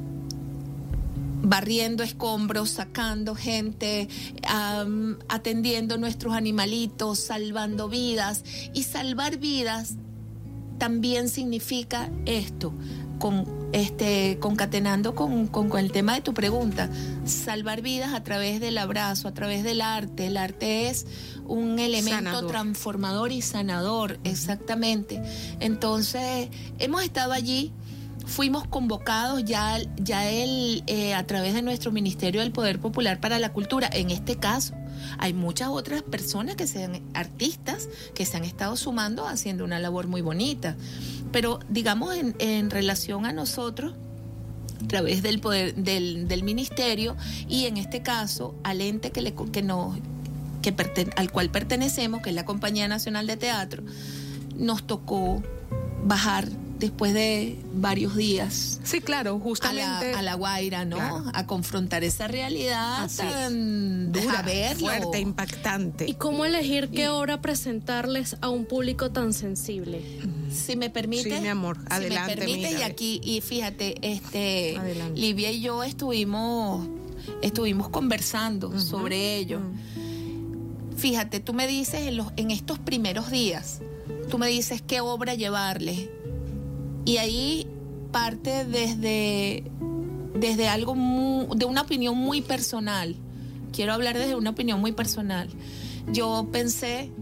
barriendo escombros, sacando gente, um, atendiendo nuestros animalitos, salvando vidas. Y salvar vidas también significa esto, con este concatenando con, con, con el tema de tu pregunta, salvar vidas a través del abrazo, a través del arte. El arte es un elemento sanador, transformador y sanador, exactamente. Entonces, hemos estado allí, fuimos convocados ya, ya el, eh, a través de nuestro Ministerio del Poder Popular para la Cultura. En este caso, hay muchas otras personas que sean artistas que se han estado sumando haciendo una labor muy bonita. Pero digamos en, en relación a nosotros, a través del poder del, del ministerio y en este caso al ente que, le, que nos, que perten, al cual pertenecemos, que es la Compañía Nacional de Teatro, nos tocó bajar después de varios días. Sí, claro, justamente. A la, a la Guaira, ¿no? Claro. A confrontar esa realidad así tan es. Dura, verlo. fuerte, impactante. ¿Y cómo elegir qué obra presentarles a un público tan sensible? Si me permite. Sí, mi amor, adelante. Si me permite, mira. y aquí, y fíjate, este, adelante. Livia y yo estuvimos, estuvimos conversando uh-huh. sobre ello. Uh-huh. Fíjate, tú me dices en, los, en estos primeros días, tú me dices qué obra llevarles. Y ahí parte desde, desde algo muy, de una opinión muy personal. Quiero hablar desde una opinión muy personal. Yo pensé,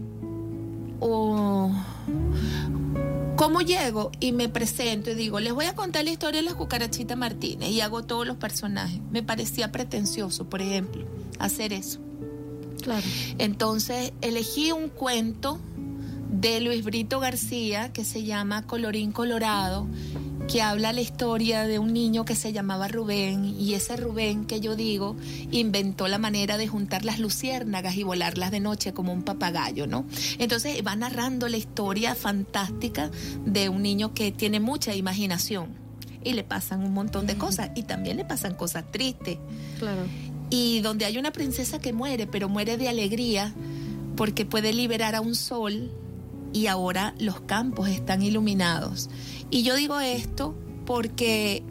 oh, ¿cómo llego? Y me presento y digo, les voy a contar la historia de la Cucarachita Martínez y hago todos los personajes. Me parecía pretencioso, por ejemplo, hacer eso. Claro. Entonces elegí un cuento de Luis Brito García que se llama Colorín Colorado, que habla la historia de un niño que se llamaba Rubén, y ese Rubén que yo digo inventó la manera de juntar las luciérnagas y volarlas de noche como un papagayo, ¿no? Entonces va narrando la historia fantástica de un niño que tiene mucha imaginación y le pasan un montón de cosas, y también le pasan cosas tristes. Claro. Y donde hay una princesa que muere, pero muere de alegría porque puede liberar a un sol y ahora los campos están iluminados. Y yo digo esto porque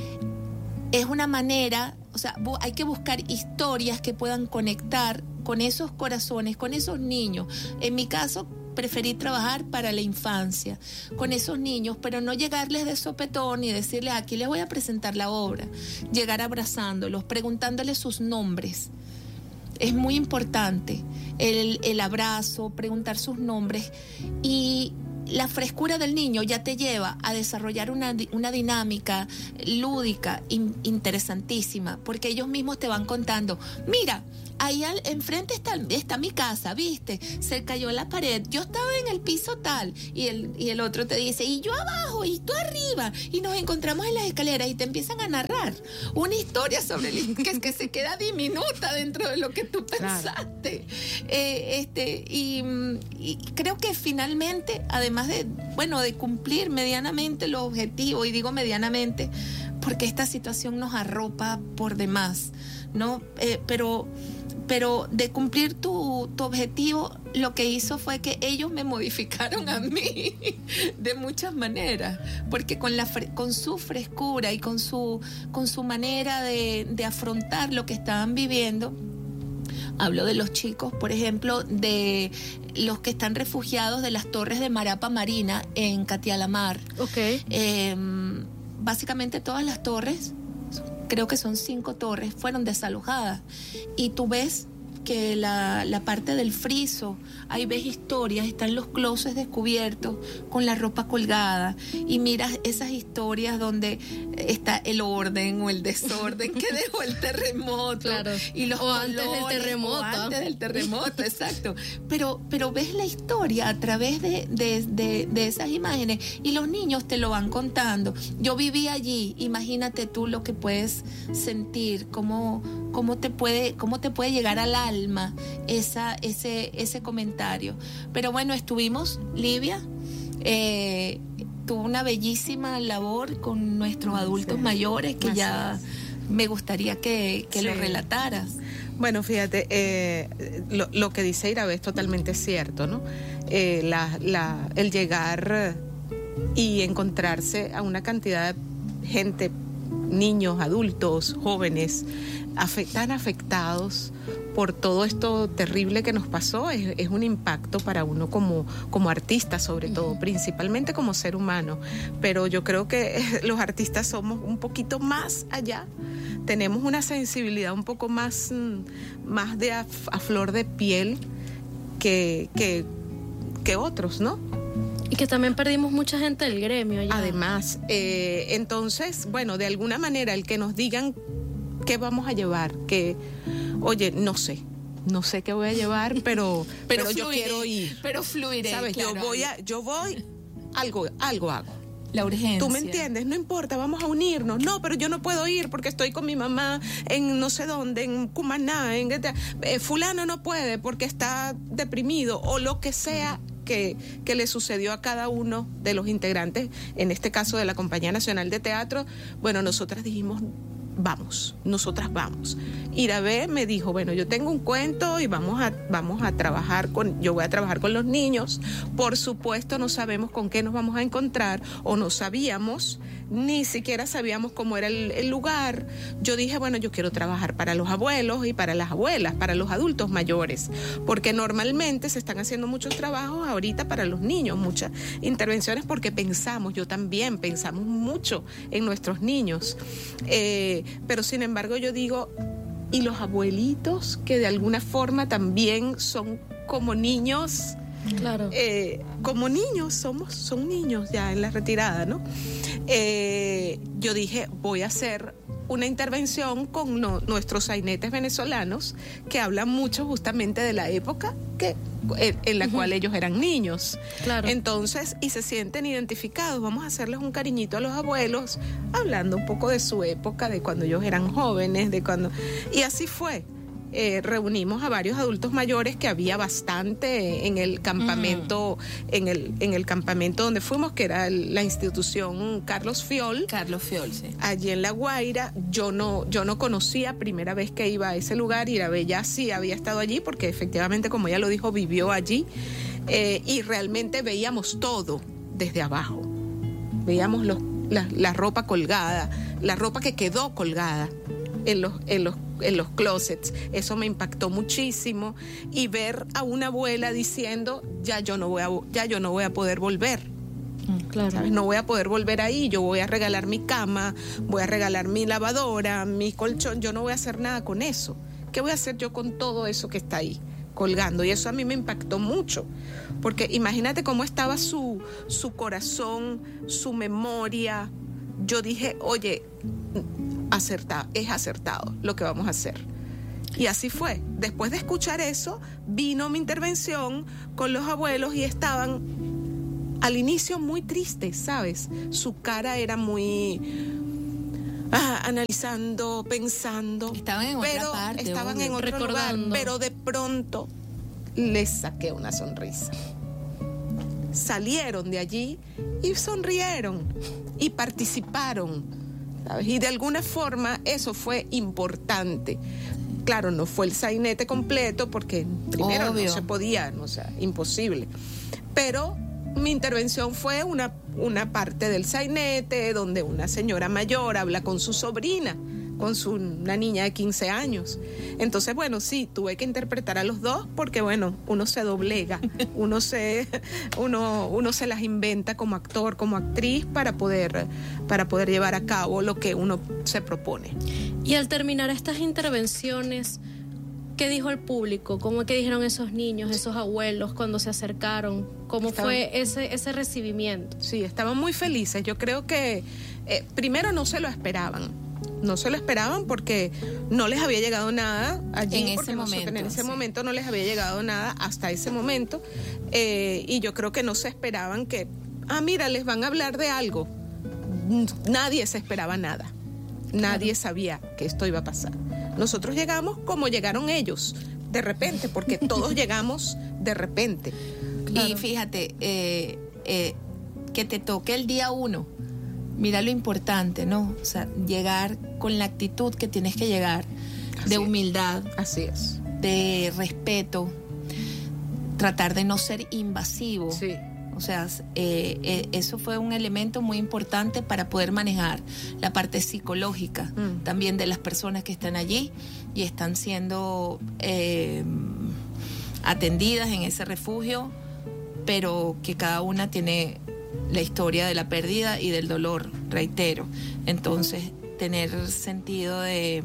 es una manera, o sea, hay que buscar historias que puedan conectar con esos corazones, con esos niños. En mi caso, preferí trabajar para la infancia, con esos niños, pero no llegarles de sopetón y decirles, aquí les voy a presentar la obra. Llegar abrazándolos, preguntándoles sus nombres. es muy importante el, el abrazo, preguntar sus nombres, y la frescura del niño ya te lleva a desarrollar una, una dinámica lúdica in, interesantísima, porque ellos mismos te van contando, mira, ahí al, enfrente está, está mi casa, ¿viste? Se cayó la pared, yo estaba en el piso tal, y el, y el otro te dice, y yo abajo, y tú arriba, y nos encontramos en las escaleras, y te empiezan a narrar una historia sobre el, que, que se queda diminuta dentro de lo que tú pensaste. Claro. Eh, este, y, y creo que finalmente, además de, bueno, de cumplir medianamente los objetivos, y digo medianamente, porque esta situación nos arropa por demás, ¿no? Eh, pero... pero de cumplir tu, tu objetivo, lo que hizo fue que ellos me modificaron a mí de muchas maneras, porque con, la, con su frescura y con su, con su manera de, de afrontar lo que estaban viviendo. Hablo de los chicos, por ejemplo, de los que están refugiados de las torres de Marapa Marina en Catialamar. Okay. Eh, básicamente todas las torres, creo que son cinco torres, fueron desalojadas. Y tú ves que la, la parte del friso, ahí ves historias, están los closets descubiertos con la ropa colgada, y miras esas historias donde está el orden o el desorden que dejó el terremoto. Claro. Y los o colores, antes del terremoto. O antes del terremoto, exacto. Pero, pero ves la historia a través de, de, de, de esas imágenes, y los niños te lo van contando. Yo viví allí, imagínate tú lo que puedes sentir, cómo, cómo te puede, cómo te puede llegar al alma esa, ese, ese comentario. Pero bueno, estuvimos, Livia eh, tuvo una bellísima labor con nuestros adultos sí. mayores, que Así ya es. me gustaría que, que sí. lo relataras. Bueno, fíjate, eh, lo, lo que dice Irabé es totalmente cierto, ¿no? Eh, la, la, el llegar y encontrarse a una cantidad de gente, niños, adultos, jóvenes, afect, tan afectados por todo esto terrible que nos pasó, es, es un impacto para uno como, como artista, sobre todo, uh-huh. principalmente como ser humano. Pero yo creo que los artistas somos un poquito más allá, tenemos una sensibilidad un poco más, más de a, a flor de piel que, que, que otros, ¿no? Y que también perdimos mucha gente del gremio ya. Además, eh, entonces, bueno, de alguna manera el que nos digan qué vamos a llevar, que, oye, no sé, no sé qué voy a llevar, pero, pero, pero yo quiero ir. Pero fluiré, ¿sabes? Claro. Yo voy, a, yo voy, algo, algo hago. La urgencia. ¿Tú me entiendes? No importa, vamos a unirnos. No, pero yo no puedo ir porque estoy con mi mamá en no sé dónde, en Cumaná, en eh, fulano no puede porque está deprimido, o lo que sea que, que le sucedió a cada uno de los integrantes, en este caso de la Compañía Nacional de Teatro. Bueno, nosotras dijimos, vamos, nosotras vamos. Irabé me dijo, bueno, yo tengo un cuento y vamos a, vamos a trabajar con, yo voy a trabajar con los niños. Por supuesto, no sabemos con qué nos vamos a encontrar, o no sabíamos, ni siquiera sabíamos cómo era el, el lugar. Yo dije, bueno, yo quiero trabajar para los abuelos y para las abuelas, para los adultos mayores, porque normalmente se están haciendo muchos trabajos ahorita para los niños, muchas intervenciones, porque pensamos, yo también pensamos mucho en nuestros niños. Eh, pero sin embargo yo digo, y los abuelitos que de alguna forma también son como niños, claro, eh, como niños, somos, son niños ya en la retirada, ¿no? Eh, yo dije, voy a hacer una intervención con no, nuestros sainetes venezolanos, que hablan mucho justamente de la época que, en, en la uh-huh. cual ellos eran niños. Claro. Entonces, y se sienten identificados, vamos a hacerles un cariñito a los abuelos, hablando un poco de su época, de cuando ellos eran jóvenes, de cuando... Y así fue. Eh, reunimos a varios adultos mayores, que había bastante en el campamento, mm. en el en el campamento donde fuimos, que era el, la institución Carlos Fiol. Carlos Fiol, sí. Allí en La Guaira. Yo no, yo no conocía, primera vez que iba a ese lugar, Irabé ya sí había estado allí, porque efectivamente, como ella lo dijo, vivió allí, eh, y realmente veíamos todo desde abajo. Veíamos los, la, la ropa colgada, la ropa que quedó colgada en los, en los en los closets. Eso me impactó muchísimo, y ver a una abuela diciendo, ya yo no voy a, ya yo no voy a poder volver. Claro. ¿Sabes? No voy a poder volver ahí, yo voy a regalar mi cama, voy a regalar mi lavadora, mi colchón, yo no voy a hacer nada con eso. ¿qué voy a hacer yo con todo eso que está ahí colgando? Y eso a mí me impactó mucho, porque imagínate cómo estaba su, su corazón, su memoria. Yo dije, oye, acertado, es acertado lo que vamos a hacer. Y así fue. Después de escuchar eso, vino mi intervención con los abuelos y estaban al inicio muy tristes, ¿sabes? Su cara era muy ah, analizando, pensando. Estaban en pero otra parte. Estaban obvio. en otro Recordando. lugar, pero de pronto les saqué una sonrisa. Salieron de allí y sonrieron y participaron, ¿sabes? Y de alguna forma eso fue importante. Claro, no fue el sainete completo porque primero Obvio. no se podía, no, o sea, imposible. Pero mi intervención fue una, una parte del sainete donde una señora mayor habla con su sobrina, con su, una niña de quince años. Entonces, bueno, sí, tuve que interpretar a los dos porque, bueno, uno se doblega, uno se, uno, uno se las inventa como actor, como actriz para poder, para poder llevar a cabo lo que uno se propone. Y al terminar estas intervenciones, ¿qué dijo el público? ¿Cómo que dijeron esos niños, esos abuelos cuando se acercaron? ¿Cómo Estaban, fue ese, ese recibimiento? Sí, estaban muy felices. Yo creo que eh, primero no se lo esperaban. No se lo esperaban porque no les había llegado nada allí. En ese momento. En ese sí. momento no les había llegado nada hasta ese momento. Eh, y yo creo que no se esperaban que, ah, mira, les van a hablar de algo. Nadie se esperaba nada. Nadie sabía que esto iba a pasar. Nosotros llegamos como llegaron ellos, de repente, porque todos llegamos de repente. Claro. Y fíjate, eh, eh, que te toque el día uno. Mira lo importante, ¿no? O sea, llegar con la actitud que tienes que llegar, Así de es. humildad, Así es. de respeto, tratar de no ser invasivo. Sí. O sea, eh, eh, eso fue un elemento muy importante para poder manejar la parte psicológica mm. también de las personas que están allí y están siendo eh, atendidas en ese refugio, pero que cada una tiene la historia de la pérdida y del dolor, reitero. Entonces, tener sentido de,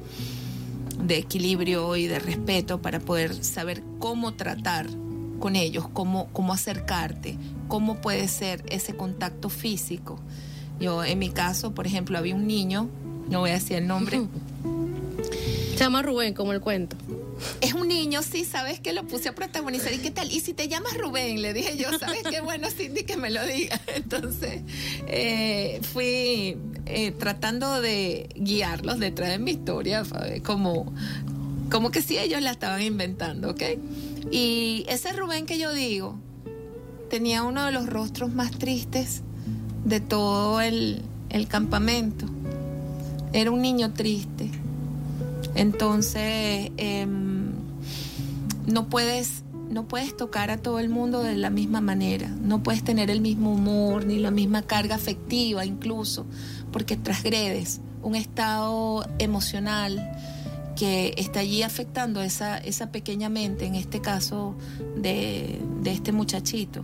de equilibrio y de respeto para poder saber cómo tratar con ellos, cómo, cómo acercarte, cómo puede ser ese contacto físico. Yo, en mi caso, por ejemplo, había un niño, no voy a decir el nombre. Se llama Rubén, como el cuento. Es un niño, sí, ¿sabes qué? Lo puse a protagonizar. ¿Y qué tal? ¿Y si te llamas Rubén? Le dije yo, ¿sabes qué? Bueno, Cindy, que me lo diga. Entonces, eh, fui eh, tratando de guiarlos detrás de mi historia, ¿sabes? Como, como que si ellos la estaban inventando, ¿ok? Y ese Rubén que yo digo tenía uno de los rostros más tristes de todo el, el campamento. Era un niño triste. Entonces, eh, no puedes, no puedes tocar a todo el mundo de la misma manera. No puedes tener el mismo humor ni la misma carga afectiva incluso, porque transgredes un estado emocional que está allí afectando esa, esa pequeña mente, en este caso de, de este muchachito.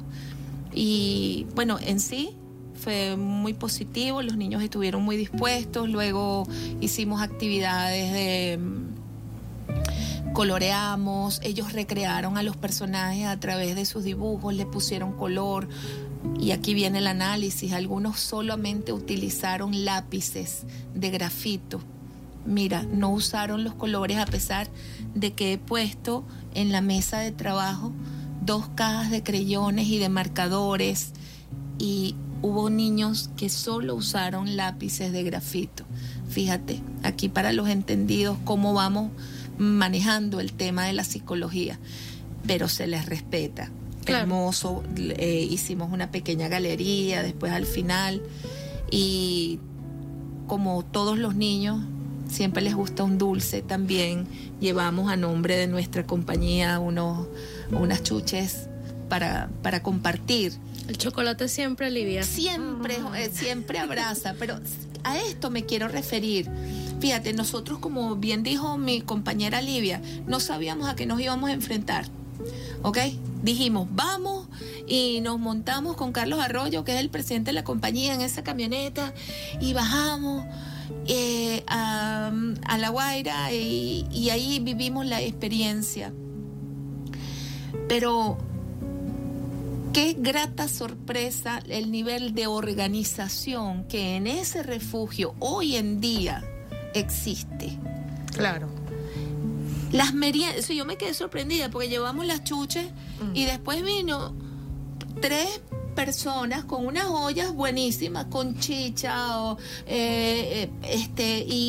Y bueno, en sí fue muy positivo, los niños estuvieron muy dispuestos, luego hicimos actividades de coloreamos, ellos recrearon a los personajes a través de sus dibujos, le pusieron color. Y aquí viene el análisis, algunos solamente utilizaron lápices de grafito. Mira, no usaron los colores a pesar de que he puesto en la mesa de trabajo dos cajas de creyones y de marcadores, y hubo niños que solo usaron lápices de grafito. Fíjate, aquí para los entendidos cómo vamos manejando el tema de la psicología, pero se les respeta. Claro. Hermoso, eh, hicimos una pequeña galería después al final, y como todos los niños siempre les gusta un dulce, también llevamos a nombre de nuestra compañía unos, unas chuches para, para compartir. El chocolate siempre alivia. Siempre, eh, siempre abraza, pero a esto me quiero referir. Fíjate, nosotros, como bien dijo mi compañera Livia, no sabíamos a qué nos íbamos a enfrentar, ¿ok? Dijimos, vamos, y nos montamos con Carlos Arroyo, que es el presidente de la compañía, en esa camioneta, y bajamos Eh, a, a La Guaira y, y ahí vivimos la experiencia. Pero qué grata sorpresa el nivel de organización que en ese refugio hoy en día existe. Claro. Las meriendas, yo me quedé sorprendida porque llevamos las chuches mm. y después vino tres personas con unas ollas buenísimas, con chicha o, eh, este, y